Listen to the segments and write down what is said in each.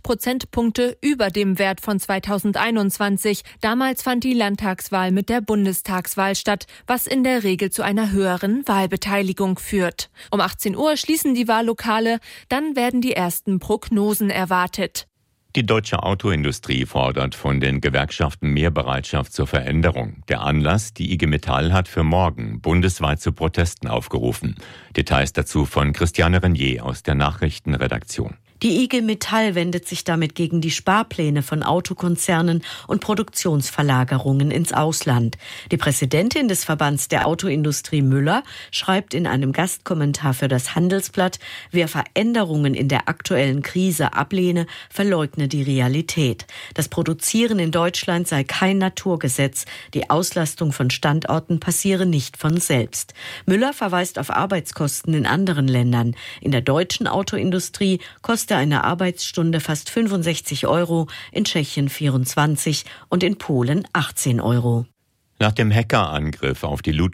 8 Prozentpunkte über dem Wert von 2021. Damals fand die Landtagswahl mit der Bundestagswahl statt, was in der Regel zu einer höheren Wahlbeteiligung führt. Um 18 Uhr schließen die Wahllokale, dann werden die ersten Prognosen erwartet. Die deutsche Autoindustrie fordert von den Gewerkschaften mehr Bereitschaft zur Veränderung. Der Anlass, die IG Metall hat für morgen bundesweit zu Protesten aufgerufen. Details dazu von Christiane Renier aus der Nachrichtenredaktion. Die IG Metall wendet sich damit gegen die Sparpläne von Autokonzernen und Produktionsverlagerungen ins Ausland. Die Präsidentin des Verbands der Autoindustrie Müller schreibt in einem Gastkommentar für das Handelsblatt, wer Veränderungen in der aktuellen Krise ablehne, verleugne die Realität. Das Produzieren in Deutschland sei kein Naturgesetz. Die Auslastung von Standorten passiere nicht von selbst. Müller verweist auf Arbeitskosten in anderen Ländern. In der deutschen Autoindustrie kostet eine Arbeitsstunde fast 65 €, in Tschechien 24 und in Polen 18 €. Nach dem Hackerangriff auf die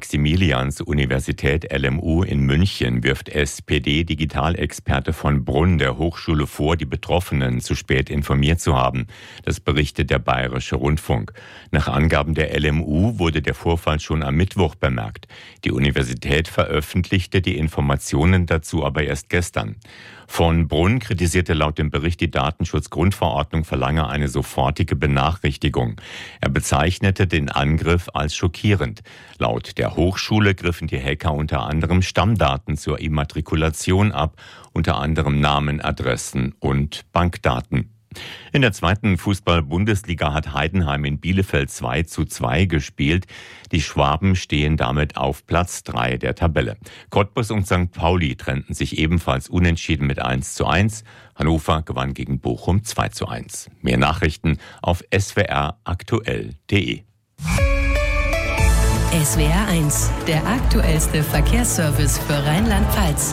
Ludwig-Maximilians-Universität LMU in München wirft SPD-Digitalexperte von Brunn der Hochschule vor, die Betroffenen zu spät informiert zu haben. Das berichtet der Bayerische Rundfunk. Nach Angaben der LMU wurde der Vorfall schon am Mittwoch bemerkt. Die Universität veröffentlichte die Informationen dazu aber erst gestern. Von Brunn kritisierte laut dem Bericht, die Datenschutzgrundverordnung verlange eine sofortige Benachrichtigung. Er bezeichnete den Angriff als schockierend. Laut der Hochschule griffen die Hacker unter anderem Stammdaten zur Immatrikulation ab, unter anderem Namen, Adressen und Bankdaten. In der zweiten Fußball-Bundesliga hat Heidenheim in Bielefeld 2:2 gespielt. Die Schwaben stehen damit auf Platz 3 der Tabelle. Cottbus und St. Pauli trennten sich ebenfalls unentschieden mit 1:1. Hannover gewann gegen Bochum 2:1. Mehr Nachrichten auf swraktuell.de. SWR 1, der aktuellste Verkehrsservice für Rheinland-Pfalz.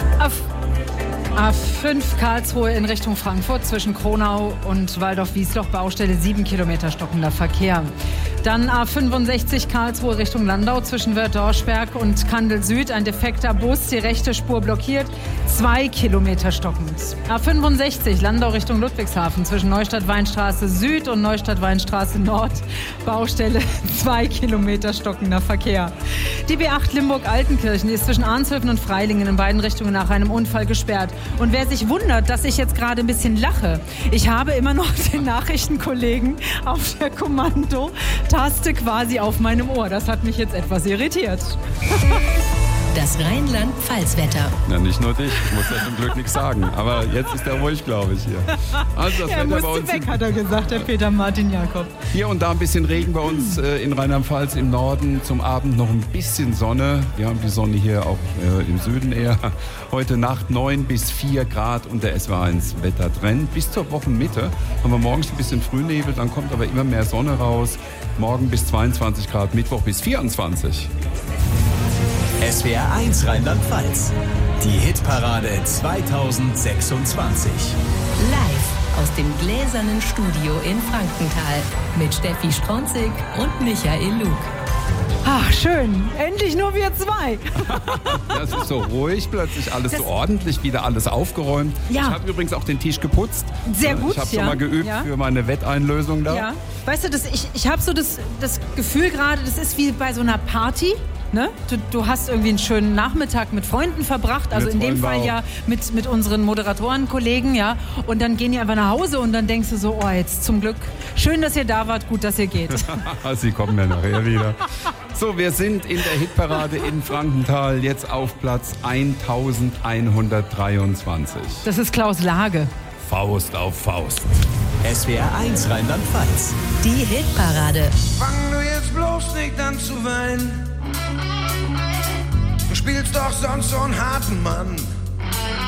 A5 Karlsruhe in Richtung Frankfurt zwischen Kronau und Waldorf-Wiesloch, Baustelle 7 Kilometer stockender Verkehr. Dann A65 Karlsruhe Richtung Landau zwischen Wörth-Dorschberg und Kandel Süd. Ein defekter Bus, die rechte Spur blockiert, 2 Kilometer stockend. A65 Landau Richtung Ludwigshafen zwischen Neustadt-Weinstraße Süd und Neustadt-Weinstraße Nord. Baustelle 2 Kilometer stockender Verkehr. Die B8 Limburg-Altenkirchen ist zwischen Arnshöfen und Freilingen in beiden Richtungen nach einem Unfall gesperrt. Und wer sich wundert, dass ich jetzt gerade ein bisschen lache, ich habe immer noch den Nachrichtenkollegen auf der Kommandotaste quasi auf meinem Ohr. Das hat mich jetzt etwas irritiert. Das Rheinland-Pfalz-Wetter. Ja, nicht nur dich, ich muss ja zum Glück nichts sagen. Aber jetzt ist er ruhig, glaube ich, hier. Also das er Wetter musste bei uns weg, hat er gesagt, der Peter Martin Jakob. Hier und da ein bisschen Regen bei uns in Rheinland-Pfalz im Norden. Zum Abend noch ein bisschen Sonne. Wir haben die Sonne hier auch im Süden eher. Heute Nacht 9 bis 4 Grad und der SW1 Wettertrend. Bis zur Wochenmitte haben wir morgens ein bisschen Frühnebel, dann kommt aber immer mehr Sonne raus. Morgen bis 22 Grad, Mittwoch bis 24. SWR 1 Rheinland-Pfalz. Die Hitparade 2026. Live aus dem gläsernen Studio in Frankenthal mit Steffi Stronzig und Michael Lug. Ach, schön. Endlich nur wir zwei. Das ist so ruhig, plötzlich alles so ordentlich, wieder alles aufgeräumt. Ja. Ich habe übrigens auch den Tisch geputzt. Sehr gut, Ich habe schon mal geübt für meine Wetteinlösung da. Ja. Weißt du, ich habe so das Gefühl gerade, das ist wie bei so einer Party. Ne? Du hast irgendwie einen schönen Nachmittag mit Freunden verbracht, also in dem Fall ja mit unseren Moderatorenkollegen, ja. Und dann gehen die einfach nach Hause und dann denkst du so, oh, jetzt zum Glück, schön, dass ihr da wart, gut, dass ihr geht. Sie kommen ja nachher wieder. So, wir sind in der Hitparade in Frankenthal, jetzt auf Platz 1123. Das ist Klaus Lage. Faust auf Faust. SWR 1 Rheinland-Pfalz. Die Hitparade. Fang du jetzt bloß nicht an zu weinen. Du spielst doch sonst so einen harten Mann.